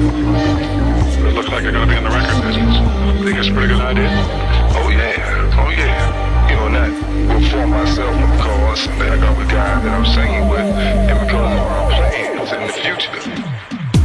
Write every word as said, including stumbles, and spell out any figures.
It looks like you're going to be in the record business.